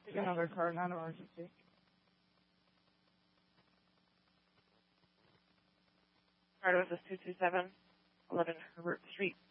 Take another car, not emergency. Colorado, this is 227, 11 Herbert Street.